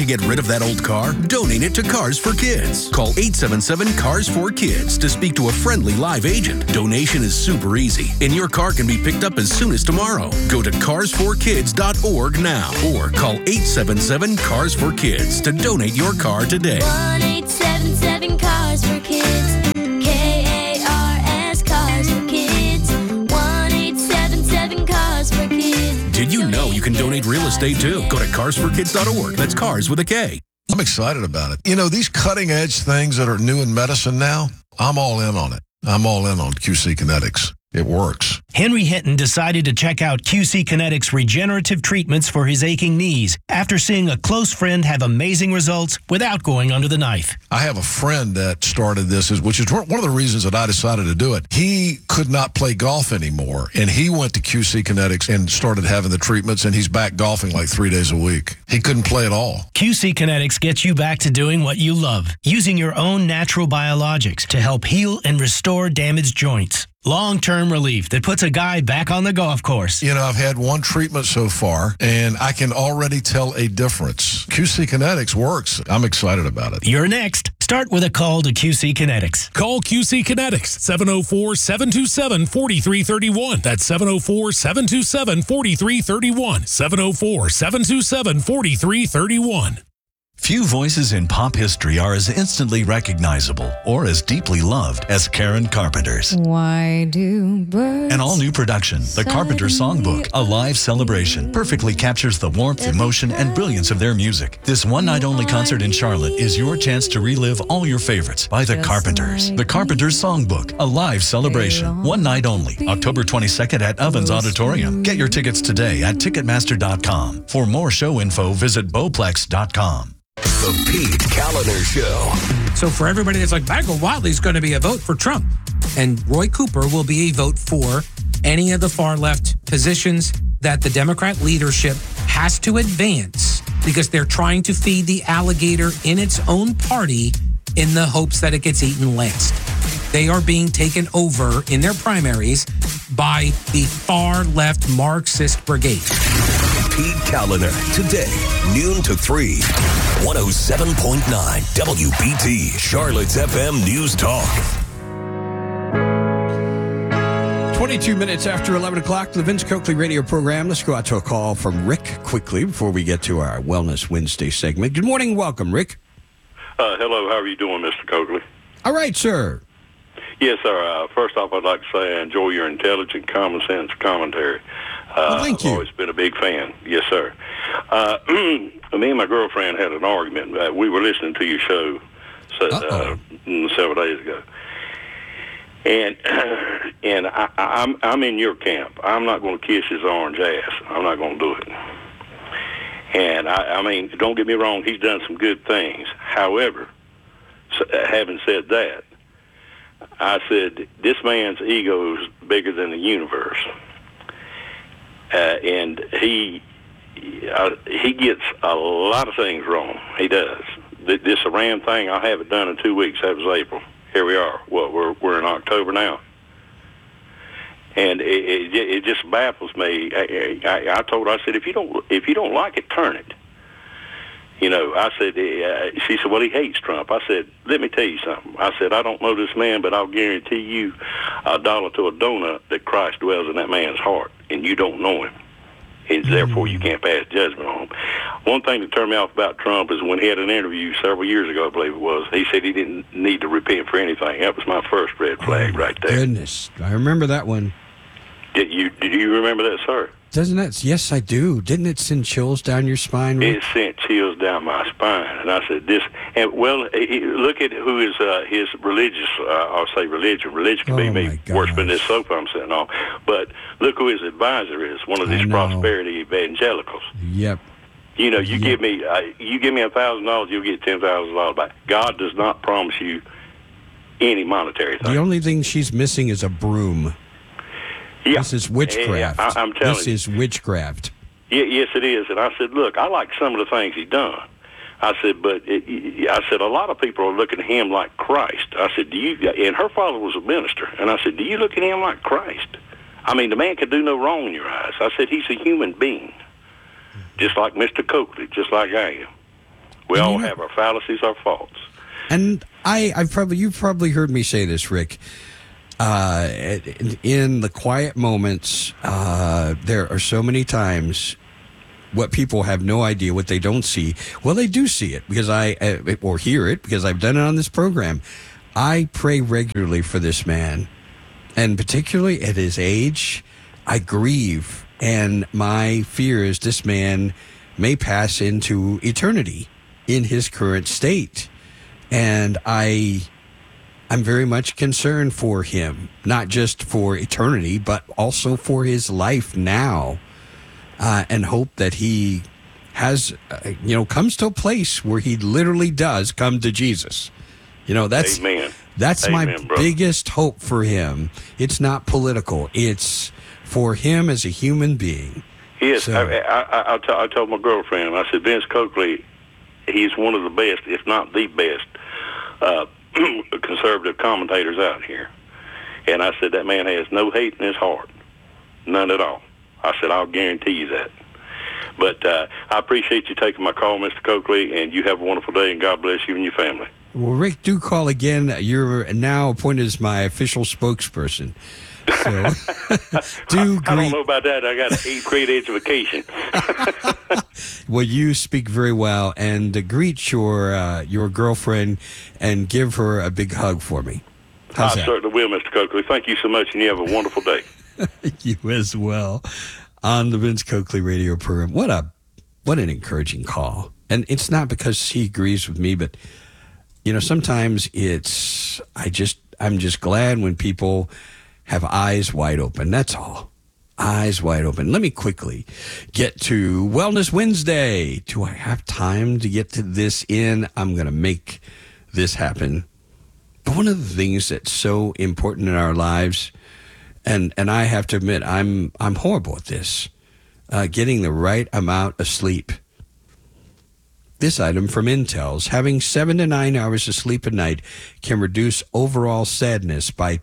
to get rid of that old car? Donate it to Cars for Kids. Call 877-CARS4KIDS to speak to a friendly live agent. Donation is super easy, and your car can be picked up as soon as tomorrow. Go to carsforkids.org now or call 877-CARS4KIDS to donate your car today. 1-877-CARS4KIDS. KARS Cars for Kids. 1-877-CARS4KIDS. Did you know you can donate real estate too? Go to carsforkids.org. That's cars with a K. I'm excited about it. You know, these cutting-edge things that are new in medicine now, I'm all in on it. I'm all in on QC Kinetics. It works. Henry Hinton decided to check out QC Kinetics regenerative treatments for his aching knees after seeing a close friend have amazing results without going under the knife. I have a friend that started this, which is one of the reasons that I decided to do it. He could not play golf anymore, and he went to QC Kinetics and started having the treatments, and he's back golfing like 3 days a week. He couldn't play at all. QC Kinetics gets you back to doing what you love, using your own natural biologics to help heal and restore damaged joints. Long-term relief that puts a guy back on the golf course. You know, I've had one treatment so far, and I can already tell a difference. QC Kinetics works. I'm excited about it. You're next. Start with a call to QC Kinetics. Call QC Kinetics, 704-727-4331. That's 704-727-4331. 704-727-4331. Few voices in pop history are as instantly recognizable or as deeply loved as Karen Carpenter's. Why do birds... An all-new production, The Carpenters Songbook, a live celebration, perfectly captures the warmth, emotion, and brilliance of their music. This one-night-only concert in Charlotte is your chance to relive all your favorites by The Carpenters. The Carpenters Songbook, a live celebration, one night only, October 22nd at Ovens Auditorium. Get your tickets today at Ticketmaster.com. For more show info, visit Bowplex.com. The Pete Kaliner Show. So for everybody that's like, Michael Whatley's going to be a vote for Trump, and Roy Cooper will be a vote for any of the far left positions that the Democrat leadership has to advance because they're trying to feed the alligator in its own party in the hopes that it gets eaten last. They are being taken over in their primaries by the far left Marxist brigade. Pete Kaliner, today, noon to 3, 107.9 WBT, Charlotte's FM News Talk. 22 minutes after 11 o'clock, the Vince Coakley radio program. Let's go out to a call from Rick quickly before we get to our Wellness Wednesday segment. Good morning. Welcome, Rick. Hello. How are you doing, Mr. Coakley? All right, sir. Yes, sir. First off, I'd like to say I enjoy your intelligent, common sense commentary. Thank you. I've always been a big fan. Yes, sir. Me and my girlfriend had an argument. We were listening to your show several days ago. And I'm in your camp. I'm not going to kiss his orange ass. I'm not going to do it. And, I mean, don't get me wrong, he's done some good things. However, having said that, I said, this man's ego is bigger than the universe. And he gets a lot of things wrong. He does. This Iran thing, I have it done in 2 weeks. That was April. Here we are. We're in October now. And it just baffles me. I told her, I said, if you don't like it, turn it. You know, I said, she said, well, he hates Trump. I said, let me tell you something. I said, I don't know this man, but I'll guarantee you $1 to a donut that Christ dwells in that man's heart, and you don't know him. And therefore, you can't pass judgment on him. One thing that turned me off about Trump is when he had an interview seveal years ago, I believe it was, he said he didn't need to repent for anything. That was my first red flag right there. Goodness. I remember that one. Did you remember that, sir? Doesn't that? Yes, I do. Didn't it send chills down your spine, Rick? It sent chills down my spine. And I said, look at who is his religious, I'll say religion. Religion can be me worshiping this sofa I'm sitting on. But look who his advisor is, one of these prosperity evangelicals. Yep. You know, you give me $1,000, you'll get $10,000 back. God does not promise you any monetary thing. The only thing she's missing is a broom. Yeah. This is witchcraft. I'm telling you. This is witchcraft. Yeah, yes, it is. And I said, look, I like some of the things he's done. I said, but a lot of people are looking at him like Christ. I said, and her father was a minister. And I said, do you look at him like Christ? I mean, the man could do no wrong in your eyes. I said, he's a human being, just like Mr. Coakley, just like I am. We all have our fallacies, our faults. And you've probably heard me say this, Rick. In the quiet moments, there are so many times what people have no idea, what they don't see. Well, they do see it because or hear it because I've done it on this program. I pray regularly for this man, and particularly at his age, I grieve, and my fear is this man may pass into eternity in his current state. And I'm very much concerned for him, not just for eternity, but also for his life now, and hope that he has, comes to a place where he literally does come to Jesus. That's Amen. That's Amen, my brother. biggest hope for him. It's not political. It's for him as a human being. Yes, So- I told my girlfriend, I said, Vince Coakley, he's one of the best, if not the best, conservative commentators out here. And I said, that man has no hate in his heart. None at all. I said, I'll guarantee you that. But I appreciate you taking my call, Mr. Coakley, and you have a wonderful day, and God bless you and your family. Well, Rick, do call again. You're now appointed as my official spokesperson. So, I don't know about that. I got an 8th grade education. Well, you speak very well, and greet your girlfriend and give her a big hug for me. How's I that? certainly will, Mr. Coakley. Thank you so much, and you have a wonderful day. You as well. On the Vince Coakley radio program. What an encouraging call. And it's not because he agrees with me, but sometimes I'm just glad when people have eyes wide open. That's all. Eyes wide open. Let me quickly get to Wellness Wednesday. Do I have time to get to this in? I'm going to make this happen. But one of the things that's so important in our lives, and I have to admit, I'm horrible at this, getting the right amount of sleep. This item from Intel's, having 7 to 9 hours of sleep a night can reduce overall sadness by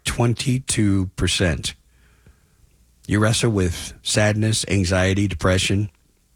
22%. You wrestle with sadness, anxiety, depression.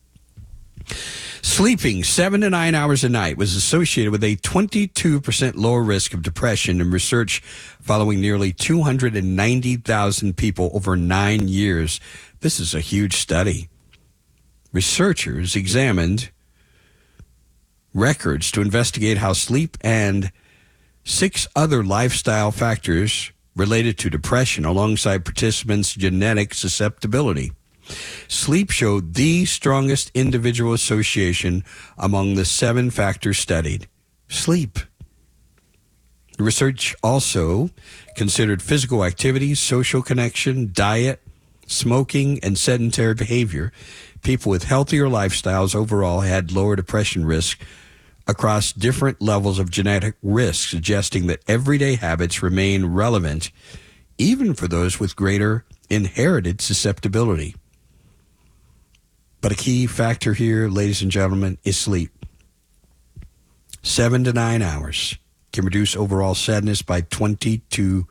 Sleeping 7 to 9 hours a night was associated with a 22% lower risk of depression in research following nearly 290,000 people over 9 years. This is a huge study. Researchers examined records to investigate how sleep and 6 other lifestyle factors related to depression alongside participants' genetic susceptibility. Sleep showed the strongest individual association among the 7 factors studied. Sleep. The research also considered physical activity, social connection, diet, smoking, and sedentary behavior. People with healthier lifestyles overall had lower depression risk across different levels of genetic risk, suggesting that everyday habits remain relevant even for those with greater inherited susceptibility. But a key factor here, ladies and gentlemen, is sleep. 7 to 9 hours can reduce overall sadness by 22%.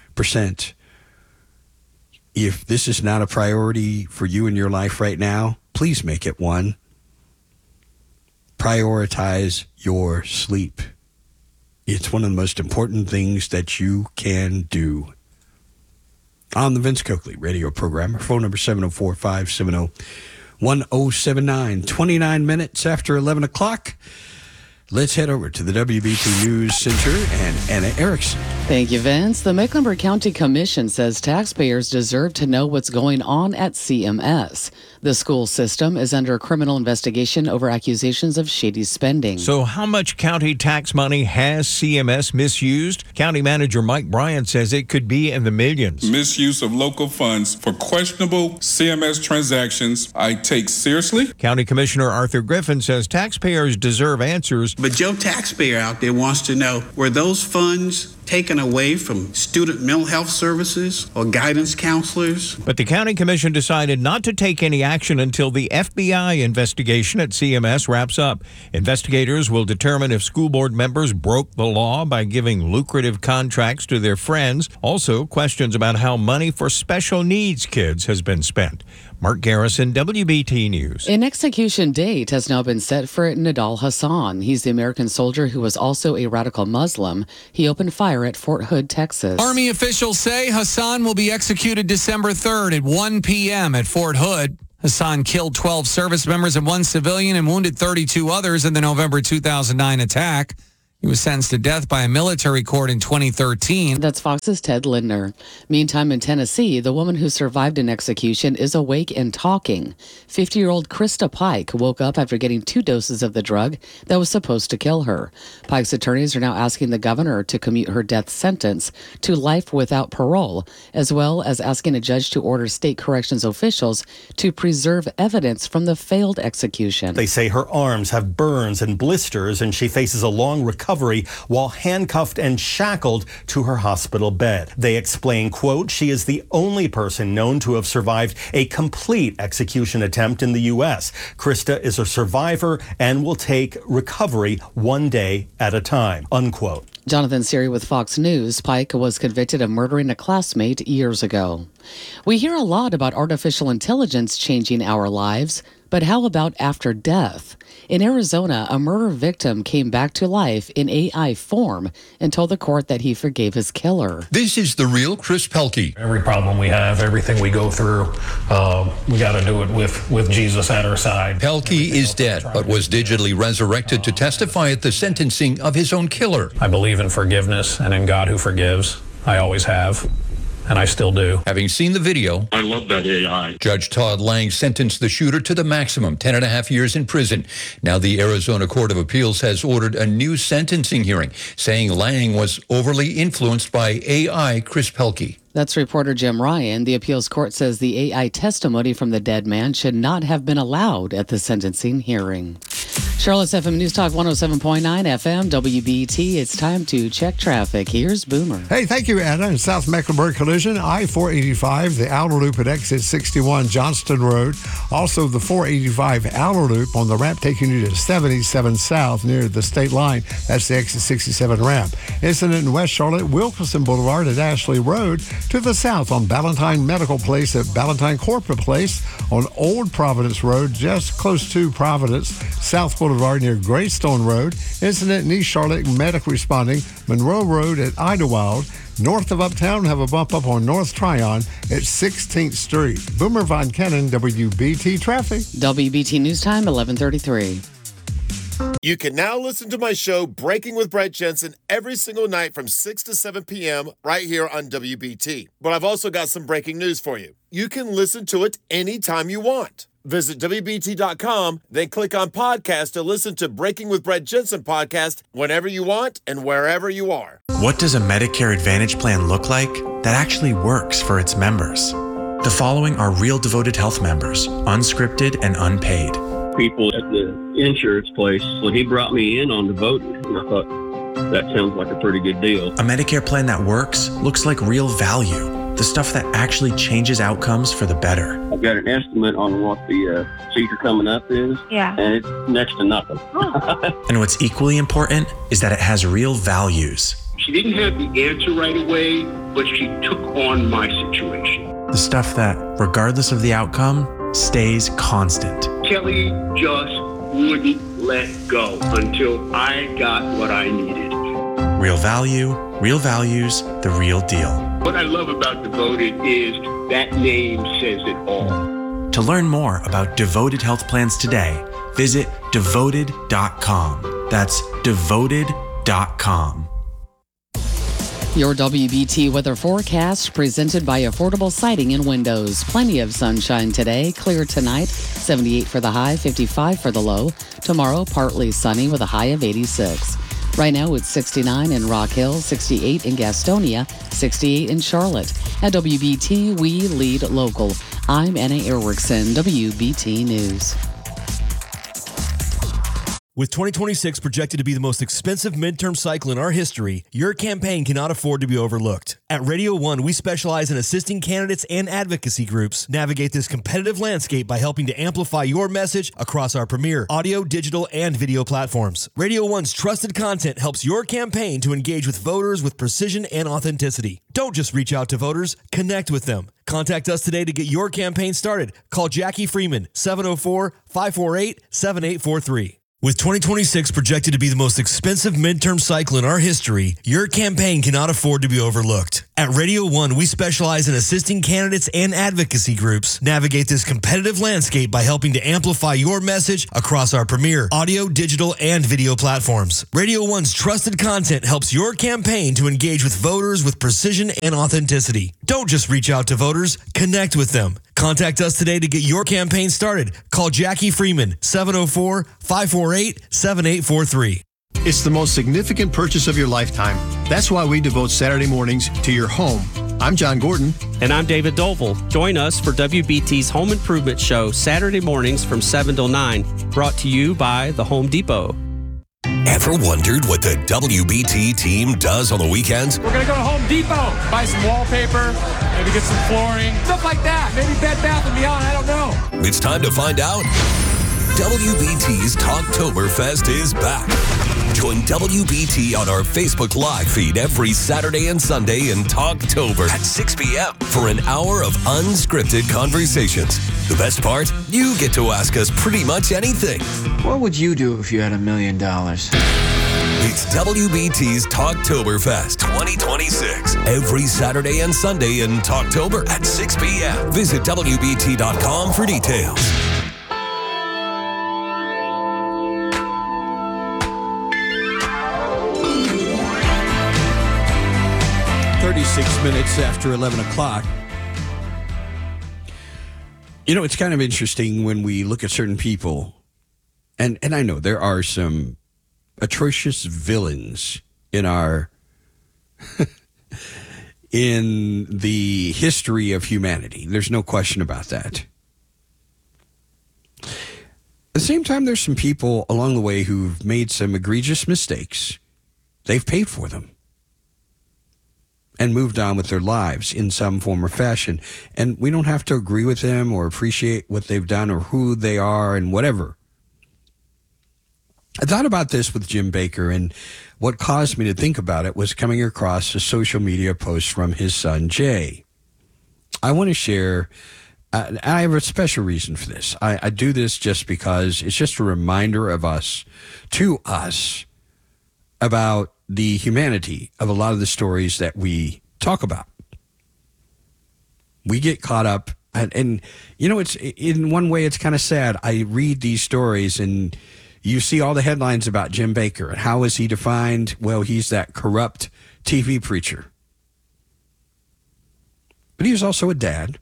If this is not a priority for you in your life right now, please make it one. Prioritize your sleep. It's one of the most important things that you can do. On the Vince Coakley radio program, our phone number 704-570-1079. 29 minutes after 11 o'clock. Let's head over to the WBT News Center and Anna Erickson. Thank you, Vince. The Mecklenburg County Commission says taxpayers deserve to know what's going on at CMS. The school system is under criminal investigation over accusations of shady spending. So how much county tax money has CMS misused? County Manager Mike Bryant says it could be in the millions. Misuse of local funds for questionable CMS transactions I take seriously. County Commissioner Arthur Griffin says taxpayers deserve answers. But Joe taxpayer out there wants to know, were those funds taken away from student mental health services or guidance counselors? But the County Commission decided not to take any action until the FBI investigation at CMS wraps up. Investigators will determine if school board members broke the law by giving lucrative contracts to their friends. Also, questions about how money for special needs kids has been spent. Mark Garrison, WBT News. An execution date has now been set for Nidal Hassan. He's the American soldier who was also a radical Muslim. He opened fire at Fort Hood, Texas. Army officials say Hassan will be executed December 3rd at 1 p.m. at Fort Hood. Hassan killed 12 service members and 1 civilian and wounded 32 others in the November 2009 attack. He was sentenced to death by a military court in 2013. That's Fox's Ted Lindner. Meantime, in Tennessee, the woman who survived an execution is awake and talking. 50-year-old Krista Pike woke up after getting 2 doses of the drug that was supposed to kill her. Pike's attorneys are now asking the governor to commute her death sentence to life without parole, as well as asking a judge to order state corrections officials to preserve evidence from the failed execution. They say her arms have burns and blisters, and she faces a long recovery while handcuffed and shackled to her hospital bed. They explain, quote, she is the only person known to have survived a complete execution attempt in the U.S. Krista is a survivor and will take recovery one day at a time, unquote. Jonathan Siri with Fox News. Pike was convicted of murdering a classmate years ago. We hear a lot about artificial intelligence changing our lives, but how about after death? In Arizona, a murder victim came back to life in AI form and told the court that he forgave his killer. This is the real Chris Pelkey. Every problem we have, everything we go through, we got to do it with Jesus at our side. Pelkey is dead, but was digitally resurrected to testify at the sentencing of his own killer. I believe in forgiveness and in God who forgives. I always have. And I still do. Having seen the video, I love that AI. Judge Todd Lang sentenced the shooter to the maximum, 10.5 years in prison. Now the Arizona Court of Appeals has ordered a new sentencing hearing, saying Lang was overly influenced by AI Chris Pelkey. That's reporter Jim Ryan. The appeals court says the AI testimony from the dead man should not have been allowed at the sentencing hearing. Charlotte's FM News Talk 107.9 FM, WBT. It's time to check traffic. Here's Boomer. Hey, thank you, Anna. In South Mecklenburg collision, I-485, the outer loop at exit 61 Johnston Road. Also, the 485 outer loop on the ramp taking you to 77 South near the state line. That's the exit 67 ramp. Incident in West Charlotte, Wilkinson Boulevard at Ashley Road. To the south on Ballantyne Medical Place at Ballantyne Corporate Place. On Old Providence Road, just close to Providence. South Boulevard near Greystone Road. Incident in East Charlotte, medic responding. Monroe Road at Idlewild. North of Uptown, have a bump up on North Tryon at 16th Street. Boomer Von Cannon, WBT Traffic. WBT News Time, 11:33. You can now listen to my show, Breaking with Brett Jensen, every single night from 6 to 7 p.m. right here on WBT. But I've also got some breaking news for you. You can listen to it anytime you want. Visit WBT.com, then click on podcast to listen to Breaking with Brett Jensen podcast whenever you want and wherever you are. What does a Medicare Advantage plan look like that actually works for its members? The following are real Devoted Health members, unscripted and unpaid. People at the insurance place, when he brought me in on Devoted, and I thought, that sounds like a pretty good deal. A Medicare plan that works looks like real value, the stuff that actually changes outcomes for the better. I've got an estimate on what the procedure coming up is, and it's next to nothing. And what's equally important is that it has real values. She didn't have the answer right away, but she took on my situation. The stuff that, regardless of the outcome, stays constant. Kelly just wouldn't let go until I got what I needed. Real value, real values, the real deal. What I love about Devoted is that name says it all. To learn more about Devoted Health Plans today, visit devoted.com. That's devoted.com. Your WBT weather forecast presented by Affordable Siding and Windows. Plenty of sunshine today. Clear tonight. 78 for the high, 55 for the low. Tomorrow, partly sunny with a high of 86. Right now, it's 69 in Rock Hill, 68 in Gastonia, 68 in Charlotte. At WBT, we lead local. I'm Anna Erickson, WBT News. With 2026 projected to be the most expensive midterm cycle in our history, your campaign cannot afford to be overlooked. At Radio One, we specialize in assisting candidates and advocacy groups navigate this competitive landscape by helping to amplify your message across our premier audio, digital, and video platforms. Radio One's trusted content helps your campaign to engage with voters with precision and authenticity. Don't just reach out to voters, connect with them. Contact us today to get your campaign started. Call Jackie Freeman, 704-548-7843. With 2026 projected to be the most expensive midterm cycle in our history, your campaign cannot afford to be overlooked. At Radio One, we specialize in assisting candidates and advocacy groups navigate this competitive landscape by helping to amplify your message across our premier audio, digital, and video platforms. Radio One's trusted content helps your campaign to engage with voters with precision and authenticity. Don't just reach out to voters, connect with them. Contact us today to get your campaign started. Call Jackie Freeman, 704-548-7843. It's the most significant purchase of your lifetime. That's why we devote Saturday mornings to your home. I'm John Gordon. And I'm David Dovell. Join us for WBT's Home Improvement Show Saturday mornings from 7 till 9, brought to you by the Home Depot. Ever wondered what the WBT team does on the weekends? We're going to go to Home Depot, buy some wallpaper, maybe get some flooring, stuff like that. Maybe Bed Bath & Beyond, I don't know. It's time to find out. WBT's Talktoberfest is back. Join WBT on our Facebook Live feed every Saturday and Sunday in Talktober at 6 p.m. for an hour of unscripted conversations. The best part? You get to ask us pretty much anything. What would you do if you had $1 million? It's WBT's Talktoberfest 2026. Every Saturday and Sunday in Talktober at 6 p.m. Visit WBT.com for details. 36 minutes after 11 o'clock. You know, it's kind of interesting when we look at certain people, and I know there are some atrocious villains in our in the history of humanity. There's no question about that. At the same time, there's some people along the way who've made some egregious mistakes. They've paid for them and moved on with their lives in some form or fashion. And we don't have to agree with them or appreciate what they've done or who they are and whatever. I thought about this with Jim Bakker, and what caused me to think about it was coming across a social media post from his son, Jay. I want to share, I have a special reason for this. I do this just because it's just a reminder of us, to us, about the humanity of a lot of the stories that we talk about. We get caught up, and you know, it's in one way, it's kind of sad. I read these stories and you see all the headlines about Jim Bakker. And how is he defined? Well, he's that corrupt TV preacher. But he was also a dad.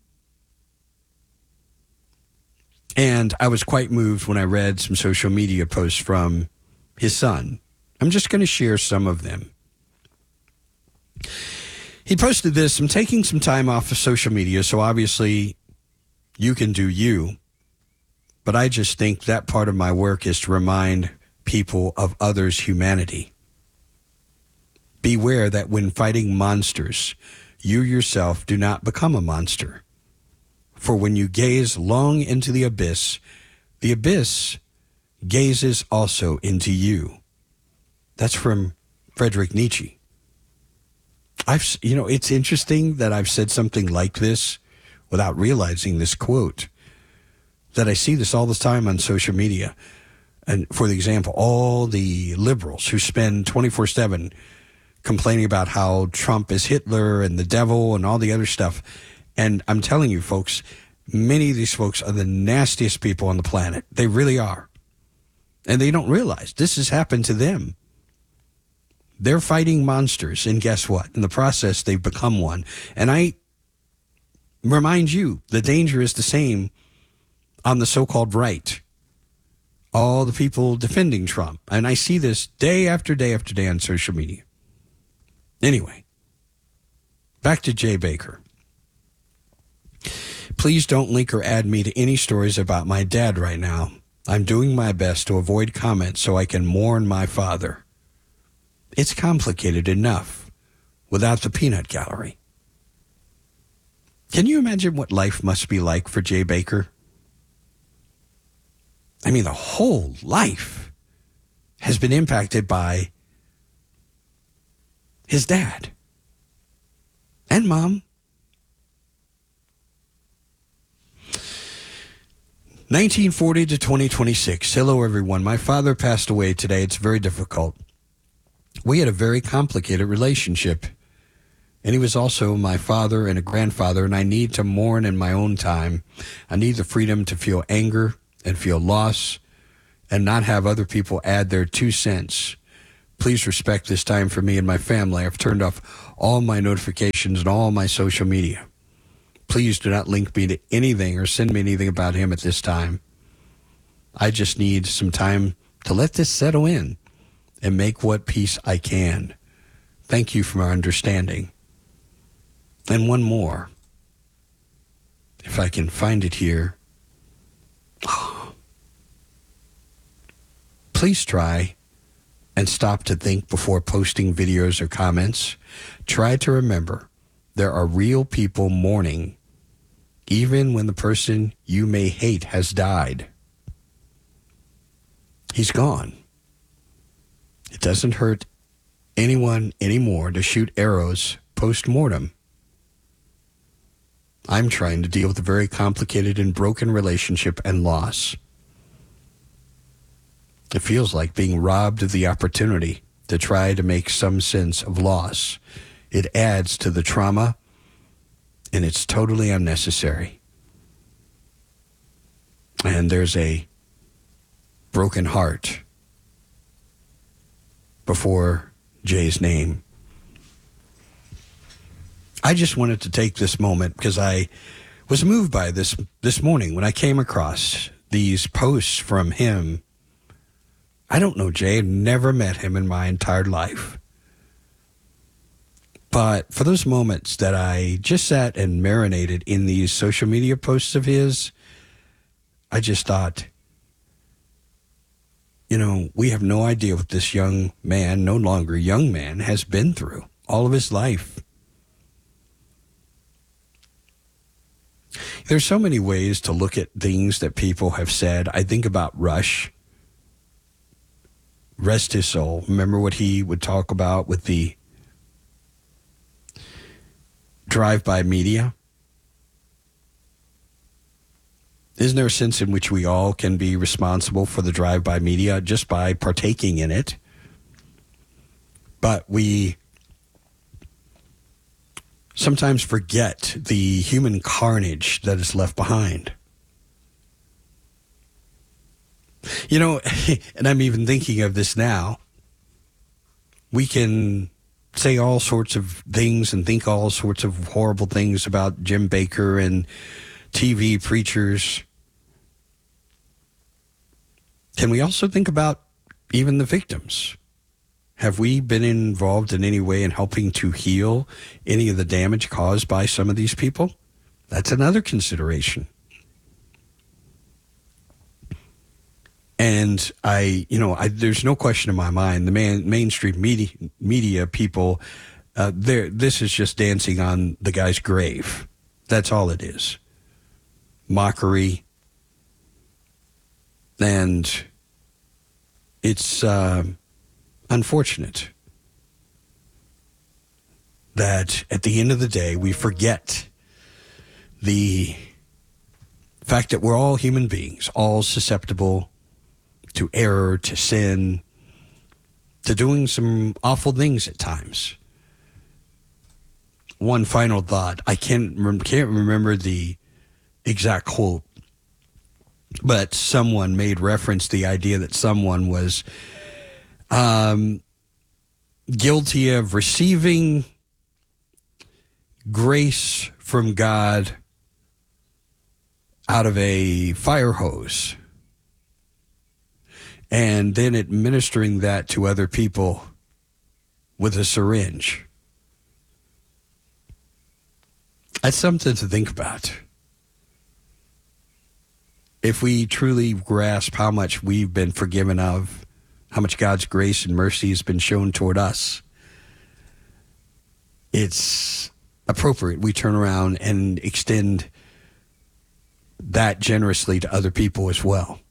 And I was quite moved when I read some social media posts from his son. I'm just going to share some of them. He posted this: I'm taking some time off of social media, so obviously you can do you. But I just think that part of my work is to remind people of others' humanity. Beware that when fighting monsters, you yourself do not become a monster. For when you gaze long into the abyss gazes also into you. That's from Friedrich Nietzsche. It's interesting that I've said something like this without realizing this quote, that I see this all the time on social media. And for the example, all the liberals who spend 24/7 complaining about how Trump is Hitler and the devil and all the other stuff. And I'm telling you, folks, many of these folks are the nastiest people on the planet. They really are. And they don't realize this has happened to them. They're fighting monsters, and guess what? In the process, they've become one. And I remind you, the danger is the same on the so-called right. All the people defending Trump. And I see this day after day after day on social media. Anyway, back to Jay Bakker. Please don't link or add me to any stories about my dad right now. I'm doing my best to avoid comments so I can mourn my father. It's complicated enough without the peanut gallery. Can you imagine what life must be like for Jay Baker? I mean, the whole life has been impacted by his dad and mom. 1940 to 2026. Hello, everyone. My father passed away today. It's very difficult. We had a very complicated relationship. And he was also my father and a grandfather, and I need to mourn in my own time. I need the freedom to feel anger and feel loss and not have other people add their 2 cents. Please respect this time for me and my family. I've turned off all my notifications and all my social media. Please do not link me to anything or send me anything about him at this time. I just need some time to let this settle in and make what peace I can. Thank you for my understanding. And one more, if I can find it here. Please try and stop to think before posting videos or comments. Try to remember there are real people mourning, even when the person you may hate has died. He's gone. It doesn't hurt anyone anymore to shoot arrows post-mortem. I'm trying to deal with a very complicated and broken relationship and loss. It feels like being robbed of the opportunity to try to make some sense of loss. It adds to the trauma, and it's totally unnecessary. And there's a broken heart before Jay's name. I just wanted to take this moment because I was moved by this morning when I came across these posts from him. I don't know Jay. I've never met him in my entire life. But for those moments that I just sat and marinated in these social media posts of his, I just thought, we have no idea what this young man, no longer young man, has been through all of his life. There's so many ways to look at things that people have said. I think about Rush. Rest his soul. Remember what he would talk about with the drive-by media? Isn't there a sense in which we all can be responsible for the drive-by media just by partaking in it? But we sometimes forget the human carnage that is left behind. And I'm even thinking of this now. We can say all sorts of things and think all sorts of horrible things about Jim Baker and TV preachers. Can we also think about even the victims? Have we been involved in any way in helping to heal any of the damage caused by some of these people? That's another consideration. And there's no question in my mind, the mainstream media people, this is just dancing on the guy's grave. That's all it is. Mockery. And it's unfortunate that at the end of the day, we forget the fact that we're all human beings, all susceptible to error, to sin, to doing some awful things at times. One final thought. I can't remember the exact quote, but someone made reference to the idea that someone was guilty of receiving grace from God out of a fire hose and then administering that to other people with a syringe. That's something to think about. if we truly grasp how much we've been forgiven of, how much God's grace and mercy has been shown toward us, it's appropriate we turn around and extend that generously to other people as well.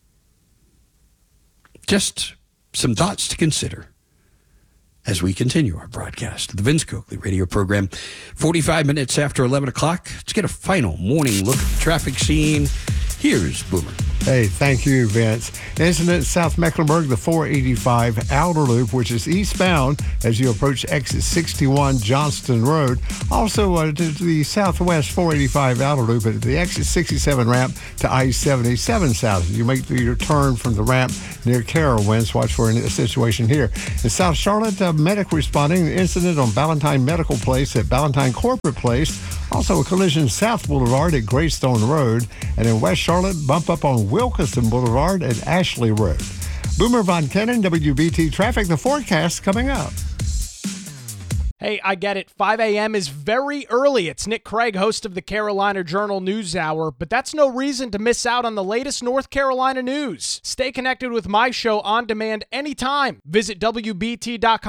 Just some thoughts to consider as we continue our broadcast of the Vince Coakley radio program. 45 minutes after 11 o'clock. Let's get a final morning look at the traffic scene. Here's Boomer. Hey, thank you, Vince. Incident South Mecklenburg, the 485 outer loop, which is eastbound as you approach exit 61 Johnston Road. Also to the southwest 485 outer loop at the exit 67 ramp to I-77 south. You make your turn from the ramp near Carowinds. Watch for a situation here. In South Charlotte, medic responding. Incident on Ballantyne Medical Place at Ballantyne Corporate Place. Also a collision South Boulevard at Greystone Road. And in West Charlotte, bump up on Wilkinson Boulevard at Ashley Road. Boomer Von Kennen, WBT Traffic, the forecast coming up. Hey, I get it. 5 a.m. is very early. It's Nick Craig, host of the Carolina Journal News Hour, but that's no reason to miss out on the latest North Carolina news. Stay connected with my show on demand anytime. Visit WBT.com